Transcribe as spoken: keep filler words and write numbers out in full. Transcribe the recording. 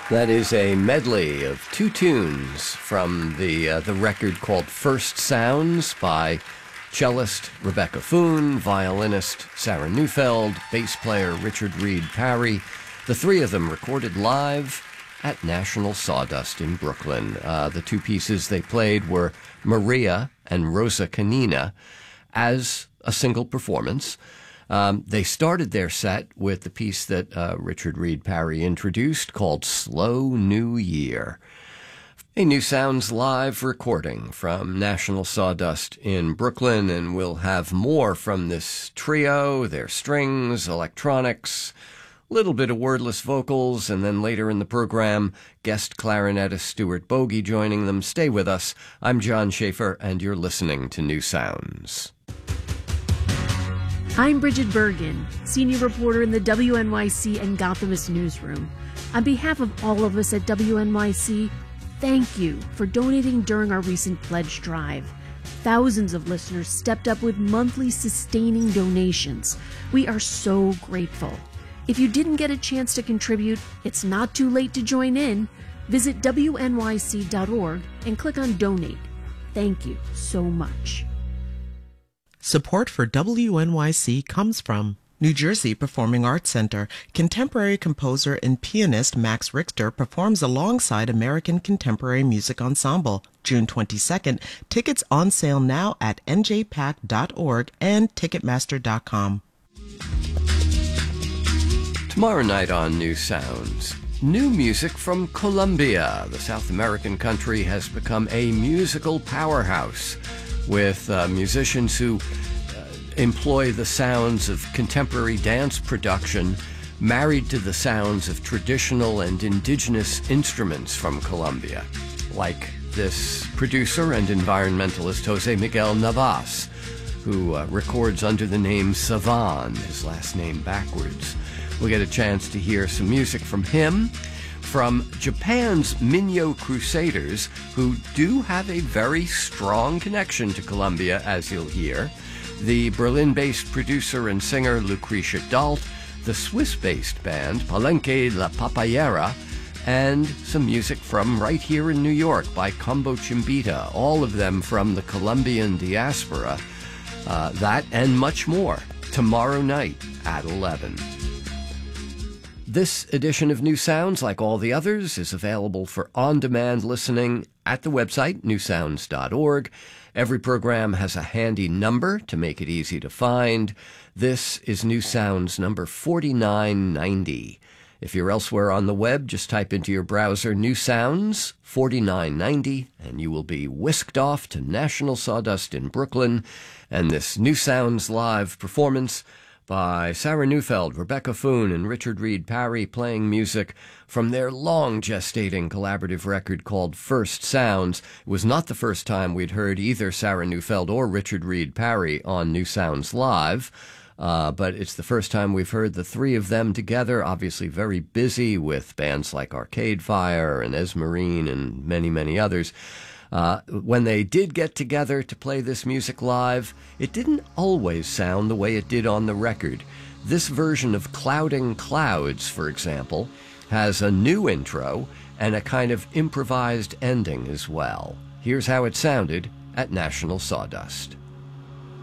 That is a medley of two tunes from the uh, the record called First Sounds by cellist Rebecca Foon, violinist Sarah Neufeld, bass player Richard Reed Parry. The three of them recorded live at National Sawdust in Brooklyn. Uh, the two pieces they played were Maria and Rosa Canina as a single performance. Um, they started their set with the piece that uh, Richard Reed Parry introduced called Slow New Year. A New Sounds live recording from National Sawdust in Brooklyn, and we'll have more from this trio, their strings, electronics, a little bit of wordless vocals, and then later in the program, guest clarinetist Stuart Bogey joining them. Stay with us. I'm John Schaefer, and you're listening to New Sounds. I'm Bridget Bergen, senior reporter in the W N Y C and Gothamist newsroom. On behalf of all of us at W N Y C, thank you for donating during our recent pledge drive. Thousands of listeners stepped up with monthly sustaining donations. We are so grateful. If you didn't get a chance to contribute, it's not too late to join in. Visit W N Y C dot org and click on Donate. Thank you so much. Support for W N Y C comes from New Jersey Performing Arts Center. Contemporary composer and pianist Max Richter performs alongside American Contemporary Music Ensemble. June twenty-second. Tickets on sale now at N J P A C dot org and Ticketmaster dot com. Tomorrow night on New Sounds, new music from Colombia. The South American country has become a musical powerhouse with uh, musicians who uh, employ the sounds of contemporary dance production married to the sounds of traditional and indigenous instruments from Colombia, like this producer and environmentalist Jose Miguel Navas, who uh, records under the name Savan, his last name backwards. We'll get a chance to hear some music from him, from Japan's Minyo Crusaders, who do have a very strong connection to Colombia, as you'll hear, the Berlin-based producer and singer Lucretia Dalt, the Swiss-based band Palenque La Papayera, and some music from right here in New York by Combo Chimbita, all of them from the Colombian diaspora. Uh, that and much more tomorrow night at eleven. This edition of New Sounds, like all the others, is available for on-demand listening at the website, new sounds dot org. Every program has a handy number to make it easy to find. This is New Sounds number forty-nine ninety. If you're elsewhere on the web, just type into your browser New Sounds forty-nine ninety, and you will be whisked off to National Sawdust in Brooklyn, and this New Sounds live performance by Sarah Neufeld, Rebecca Foon, and Richard Reed Parry, playing music from their long-gestating collaborative record called First Sounds. It was not the first time we'd heard either Sarah Neufeld or Richard Reed Parry on New Sounds Live, uh, but it's the first time we've heard the three of them together, obviously very busy with bands like Arcade Fire and Esmerine and many, many others. Uh, when they did get together to play this music live, it didn't always sound the way it did on the record. This version of Clouding Clouds, for example, has a new intro and a kind of improvised ending as well. Here's how it sounded at National Sawdust.